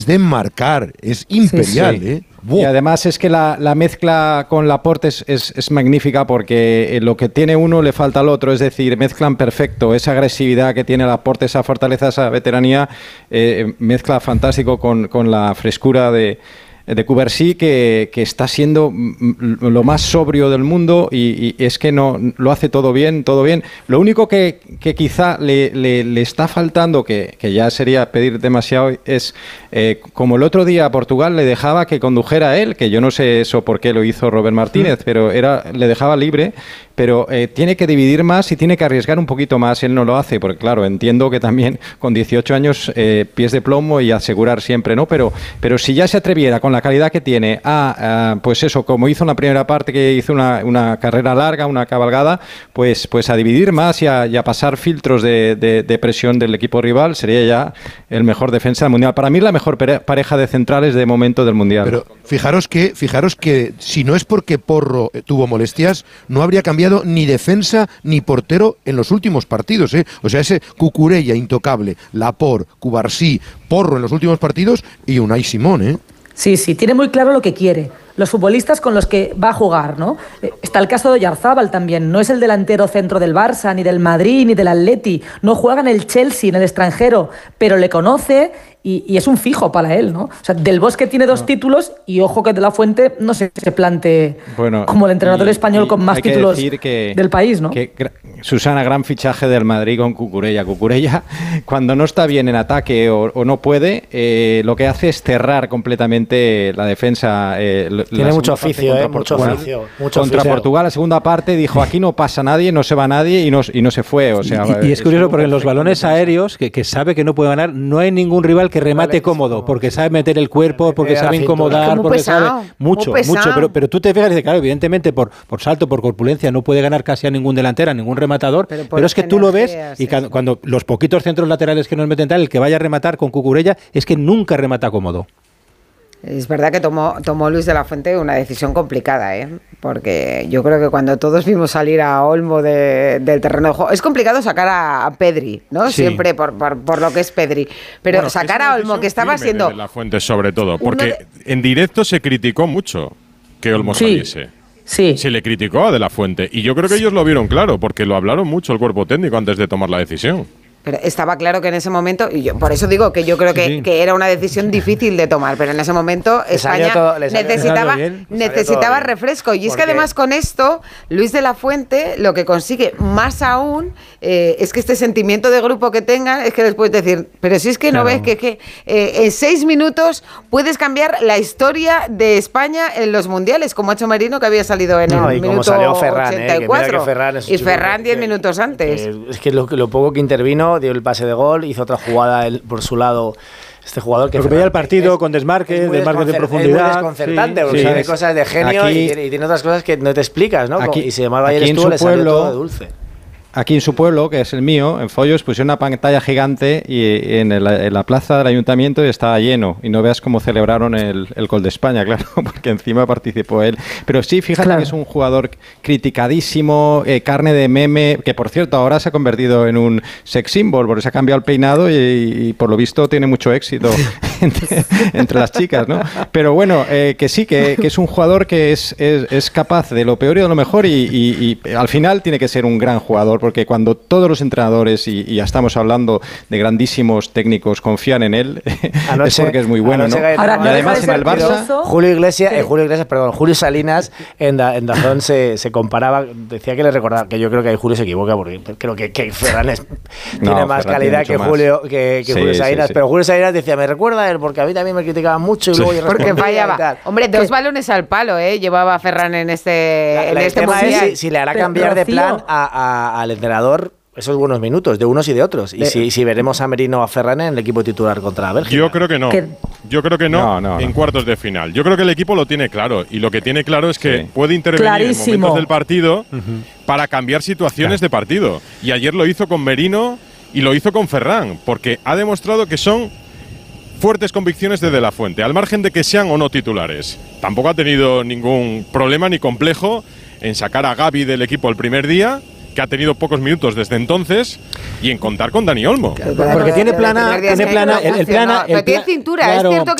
de enmarcar, es imperial, sí, sí. Y además es que la mezcla con Laporte es magnífica porque lo que tiene uno le falta al otro, es decir, mezclan perfecto esa agresividad que tiene Laporte, esa fortaleza, esa veteranía, mezcla fantástico con la frescura de Cubarsí, que está siendo lo más sobrio del mundo y es que no lo hace todo bien, todo bien. Lo único que quizá le está faltando, que ya sería pedir demasiado, es como el otro día a Portugal le dejaba que condujera él, que yo no sé eso por qué lo hizo Robert Martínez, pero le dejaba libre, pero tiene que dividir más y tiene que arriesgar un poquito más. Él no lo hace, porque claro, entiendo que también con 18 años pies de plomo y asegurar siempre, ¿no? Pero si ya se atreviera con la calidad que tiene pues eso, como hizo en la primera parte, que hizo una carrera larga, una cabalgada, pues a dividir más y a pasar filtros de presión del equipo rival, sería ya el mejor defensa del Mundial. Para mí la mejor pareja de centrales de momento del Mundial. Pero fijaros que si no es porque Porro tuvo molestias, no habría cambiado ni defensa ni portero en los últimos partidos, ¿eh? O sea, ese Cucurella intocable, Laporte, Cubarsí, Porro en los últimos partidos y Unai Simón, ¿eh? Sí, tiene muy claro lo que quiere. Los futbolistas con los que va a jugar, ¿no? Está el caso de Oyarzábal también. No es el delantero centro del Barça, ni del Madrid, ni del Atleti. No juega en el Chelsea, en el extranjero, pero le conoce y es un fijo para él, ¿no? O sea, Del Bosque tiene 2 títulos y ojo que De la Fuente no se plante como el entrenador español con más títulos del país, ¿no? Susana, gran fichaje del Madrid con Cucurella. Cucurella, cuando no está bien en ataque o no puede, lo que hace es cerrar completamente la defensa. Tiene mucho oficio, mucho oficio. Contra Portugal, la segunda parte, dijo, aquí no pasa nadie, no se va nadie y no se fue. O sea, y es curioso porque en los balones aéreos, que sabe que no puede ganar, no hay ningún rival que remate cómodo, porque sabe meter el cuerpo, porque sabe incomodar, porque sabe mucho. Pero tú te fijas y dices, claro, evidentemente por salto, por corpulencia, no puede ganar casi a ningún delantero, a ningún rematador, pero es que tú lo ves y cuando los poquitos centros laterales que nos meten tal, el que vaya a rematar con Cucurella es que nunca remata cómodo. Es verdad que tomó Luis de la Fuente una decisión complicada, porque yo creo que cuando todos vimos salir a Olmo del terreno de juego, es complicado sacar a Pedri, ¿no? Sí. Siempre por lo que es Pedri, pero bueno, sacar a Olmo, que estaba siendo de la Fuente sobre todo, porque en directo se criticó mucho que Olmo saliese. Sí. Se le criticó a De la Fuente y yo creo que ellos lo vieron claro, porque lo hablaron mucho el cuerpo técnico antes de tomar la decisión. Pero estaba claro que en ese momento, y yo por eso digo que yo creo que era una decisión difícil de tomar, pero en ese momento España necesitaba refresco. Y es que además con esto, Luis de la Fuente lo que consigue más aún es que este sentimiento de grupo que tengan es que les puedes decir, pero si es que no ves que en 6 minutos puedes cambiar la historia de España en los mundiales, como ha hecho Merino, que había salido en el minuto Ferran, 84 y Ferran 10 minutos antes. Es que lo poco que intervino, dio el pase de gol, hizo otra jugada por su lado. Este jugador que veía el partido con desmarques de profundidad. Es muy desconcertante, porque sabe cosas de genio y tiene otras cosas que no te explicas, ¿no? Y sin embargo ayer estuvo, le salió todo de dulce. Aquí en su pueblo, que es el mío, en Follos, pusieron una pantalla gigante y en la plaza del ayuntamiento estaba lleno. Y no veas cómo celebraron el gol de España, claro, porque encima participó él. Pero sí, fíjate que es un jugador criticadísimo, carne de meme, que por cierto ahora se ha convertido en un sex symbol, porque se ha cambiado el peinado y por lo visto tiene mucho éxito entre las chicas, ¿no? Pero bueno, que sí, que es un jugador que es capaz de lo peor y de lo mejor y al final tiene que ser un gran jugador, porque cuando todos los entrenadores, y ya estamos hablando de grandísimos técnicos, confían en él, es porque es muy bueno, ¿no? Ahora, y además en el Barça... Julio Salinas en Dazón se comparaba, decía que le recordaba, que yo creo que ahí Julio se equivoca, porque creo que Ferran tiene más calidad que Julio Salinas, pero Julio Salinas decía, me recuerda a él, porque a mí también me criticaba mucho y luego yo porque fallaba. Hombre, 2 balones al palo, llevaba Ferran en este tema mundial. Es si le hará cambiar de plan al entrenador esos buenos minutos de unos y de otros. Y si veremos a Merino o a Ferran en el equipo titular contra Bélgica. Yo creo que no. Yo creo que no en cuartos de final. Yo creo que el equipo lo tiene claro. Y lo que tiene claro es que puede intervenir en momentos del partido para cambiar situaciones de partido. Y ayer lo hizo con Merino y lo hizo con Ferran. Porque ha demostrado que son fuertes convicciones de la Fuente, al margen de que sean o no titulares. Tampoco ha tenido ningún problema ni complejo en sacar a Gavi del equipo el primer día que ha tenido pocos minutos desde entonces, y en contar con Dani Olmo. Porque tiene plana, el plana. Pero tiene cintura, es cierto que